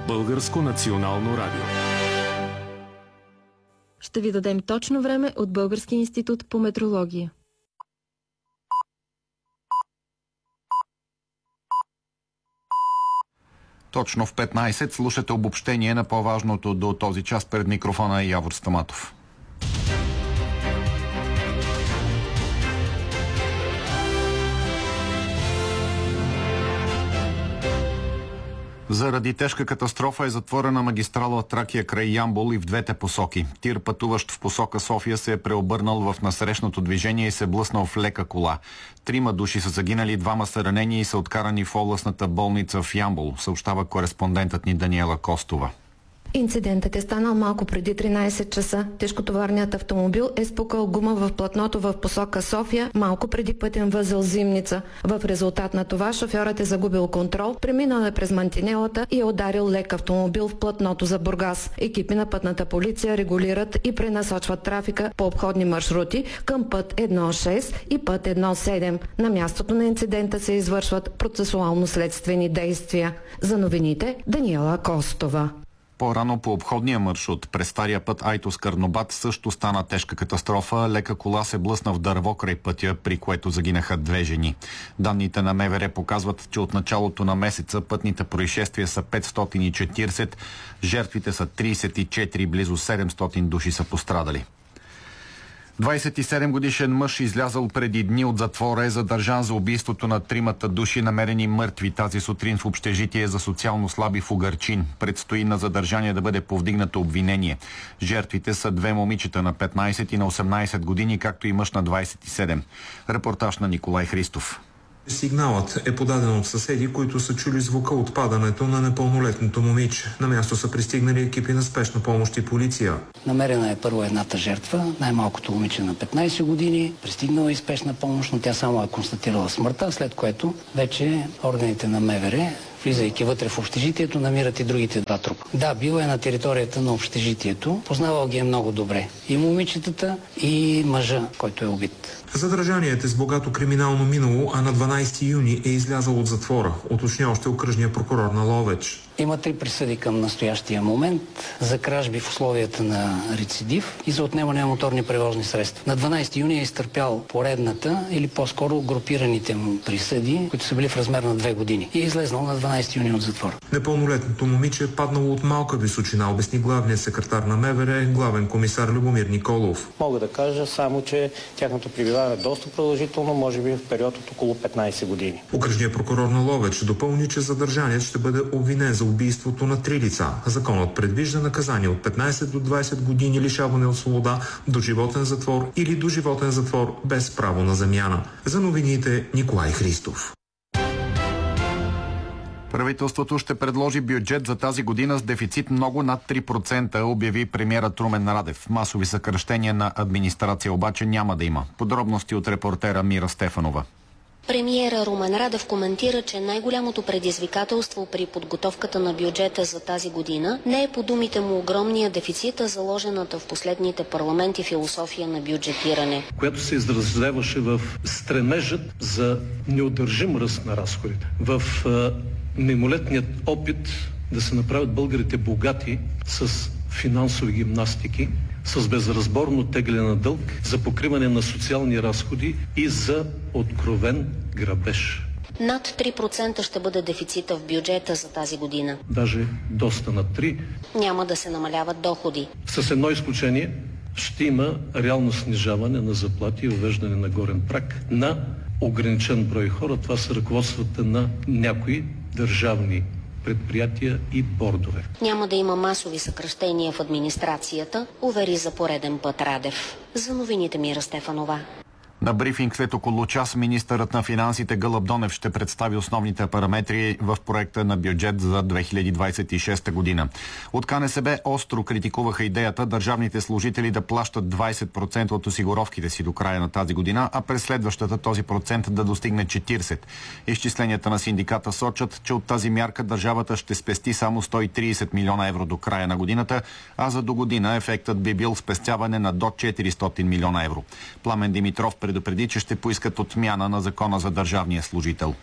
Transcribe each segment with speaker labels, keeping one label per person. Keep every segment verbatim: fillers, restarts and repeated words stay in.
Speaker 1: Българско национално радио.
Speaker 2: Ще ви дадем точно време от Българския институт по метрология.
Speaker 3: Точно в петнайсет слушате обобщение на по-важното до този час. Пред микрофона е Явор Стаматов. Заради тежка катастрофа е затворена магистрала Тракия край Ямбол и в двете посоки. Тир, пътуващ в посока София, се е преобърнал в насрещното движение и се блъснал в лека кола. Трима души са загинали, двама са ранени и са откарани в областната болница в Ямбол, съобщава кореспондентът ни Даниела Костова.
Speaker 4: Инцидентът е станал малко преди тринайсет часа. Тежкотоварният автомобил е спукал гума в платното в посока София малко преди пътен възел Зимница. В резултат на това шофьорът е загубил контрол, преминал е през мантинелата и е ударил лек автомобил в платното за Бургас. Екипи на пътната полиция регулират и пренасочват трафика по обходни маршрути към път едно шест и път едно седем. На мястото на инцидента се извършват процесуално-следствени действия. За новините Даниела Костова.
Speaker 3: По-рано по обходния маршрут през стария път Айтос-Карнобат също стана тежка катастрофа. Лека кола се блъсна в дърво край пътя, при което загинаха две жени. Данните на МВР показват, че от началото на месеца пътните происшествия са петстотин и четирийсет, жертвите са трийсет и четири, близо седемстотин души са пострадали. двайсет и седем годишен мъж, излязъл преди дни от затвора, е задържан за убийството на тримата души, намерени мъртви тази сутрин в общежитие за социално слаби в Угърчин. Предстои на задържание да бъде повдигнато обвинение. Жертвите са две момичета на петнайсет и на осемнайсет години, както и мъж на двайсет и седем. Репортаж на Николай Христов.
Speaker 5: Сигналът е подаден от съседи, които са чули звука от падането на непълнолетното момиче. На място са пристигнали екипи на спешна помощ и полиция.
Speaker 6: Намерена е първо едната жертва, най-малкото момиче на петнайсет години. Пристигнала и спешна помощ, но тя само е констатирала смъртта, след което вече органите на МВР, влизайки вътре в общежитието, намират и другите два трупа. Да, била е на територията на общежитието, познавал ги е много добре. И момичетата, и мъжа, който е убит.
Speaker 5: Задържаният е с богато криминално минало, а на дванайсети юни е излязъл от затвора, уточня още окръжния прокурор на Ловеч.
Speaker 6: Има три присъди към настоящия момент за кражби в условията на рецидив и за отнемане на моторни превозни средства. На дванайсети юни е изтърпял поредната или по-скоро групираните му присъди, които са били в размер на две години и е излезнал на дванайсети юни от затвора.
Speaker 5: Непълнолетното момиче е паднало от малка височина, обясни главният секретар на МВР, главен комисар Любомир Николов.
Speaker 7: Мога да кажа само, че тяхното пребиваване е доста продължително, може би в период от около петнайсет години.
Speaker 5: Окръжният прокурор на Ловеч допълни, че задържаният ще бъде обвинен за убийството на три лица. Законът предвижда наказание от петнайсет до двайсет години лишаване от свобода, до животен затвор или до животен затвор без право на замяна. За новините Николай Христов.
Speaker 3: Правителството ще предложи бюджет за тази година с дефицит много над три процента, обяви премиерът Румен Радев. Масови съкращения на администрация обаче няма да има. Подробности от репортера Мира Стефанова.
Speaker 8: Премиера Румен Радев коментира, че най-голямото предизвикателство при подготовката на бюджета за тази година не е по думите му огромния дефицит, а заложената в последните парламенти философия на бюджетиране,
Speaker 9: която се изразяваше в стремежът за неудържим ръст на разходите, в мимолетният опит да се направят българите богати с финансови гимнастики, с безразборно тегляне на дълг, за покриване на социални разходи и за откровен грабеж.
Speaker 8: Над три процента ще бъде дефицита в бюджета за тази година.
Speaker 9: Даже доста над три.
Speaker 8: Няма да се намаляват доходи.
Speaker 9: С едно изключение ще има реално снижаване на заплати и въвеждане на горен праг на ограничен брой хора. Това са ръководствата на някои държавни предприятия и бордове.
Speaker 8: Няма да има масови съкращения в администрацията, увери за пореден път Радев. За новините Мира Стефанова.
Speaker 3: На брифинг след около час министърът на финансите Гълъб Донев ще представи основните параметри в проекта на бюджет за две хиляди двадесет и шеста година. От КНСБ остро критикуваха идеята държавните служители да плащат двадесет процента от осигуровките си до края на тази година, а през следващата този процент да достигне четиридесет процента. Изчисленията на синдиката сочат, че от тази мярка държавата ще спести само сто и тридесет милиона евро до края на годината, а за до година ефектът би бил спестяване на до четиристотин милиона евро. Пламен Димитров предупреди, че ще поискат отмяна на закона за държавния служител.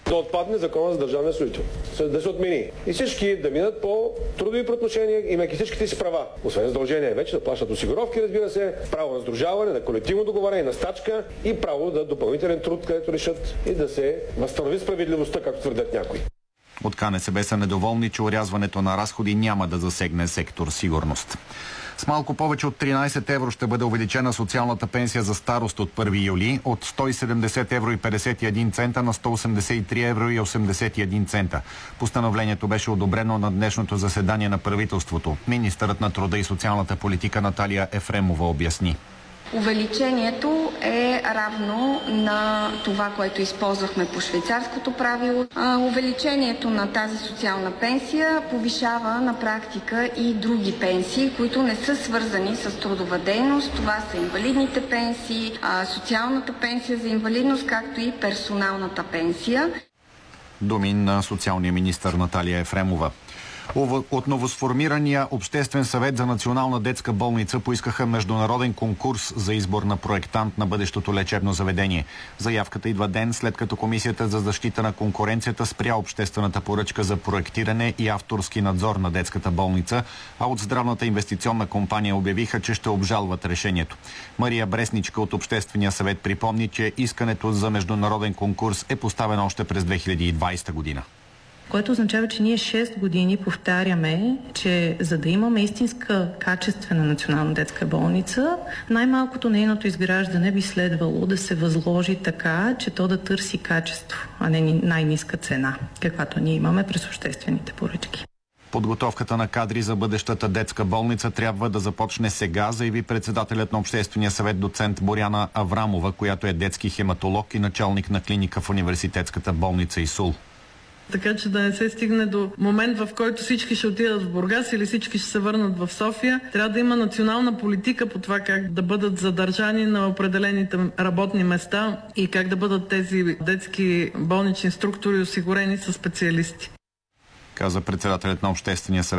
Speaker 10: Да отпадне закона за държавния служител, да се отмени. И всички да минат по трудови правоотношения, имайки всичките си права. Освен задължения вече да плащат осигуровки, разбира се, право на сдружаване, на колективно договаряне, на стачка и право да допълнителен труд, където решат и да се възстанови справедливостта, както твърдят някои.
Speaker 3: От КНСБ са недоволни, че орязването на разходи няма да засегне сектор сигурност. С малко повече от тринайсет евро ще бъде увеличена социалната пенсия за старост от първи юли от сто и седемдесет евро и петдесет и един цента на сто осемдесет и три евро и осемдесет и един цента. Постановлението беше одобрено на днешното заседание на правителството. Министърът на труда и социалната политика Наталия Ефремова обясни.
Speaker 11: Увеличението е равно на това, което използвахме по швейцарското правило. Увеличението на тази социална пенсия повишава на практика и други пенсии, които не са свързани с трудова дейност. Това са инвалидните пенсии, социалната пенсия за инвалидност, както и персоналната пенсия.
Speaker 3: Думи на социалния министър Наталия Ефремова. От новосформирания Обществен съвет за национална детска болница поискаха международен конкурс за избор на проектант на бъдещото лечебно заведение. Заявката идва ден след като Комисията за защита на конкуренцията спря обществената поръчка за проектиране и авторски надзор на детската болница, а от здравната инвестиционна компания обявиха, че ще обжалват решението. Мария Бресничка от Обществения съвет припомни, че искането за международен конкурс е поставено още през две хиляди и двайсета година.
Speaker 12: Което означава, че ние шест години повтаряме, че за да имаме истинска качествена национална детска болница, най-малкото нейното изграждане би следвало да се възложи така, че то да търси качество, а не най-ниска цена, каквато ние имаме през обществените поръчки.
Speaker 3: Подготовката на кадри за бъдещата детска болница трябва да започне сега, заяви председателят на Обществения съвет доцент Боряна Аврамова, която е детски хематолог и началник на клиника в университетската болница ИСУЛ.
Speaker 13: Така че да не се стигне до момент, в който всички ще отидат в Бургас или всички ще се върнат в София. Трябва да има национална политика по това как да бъдат задържани на определените работни места и как да бъдат тези детски болнични структури осигурени със специалисти.
Speaker 3: Каза председателят на Обществения съвет.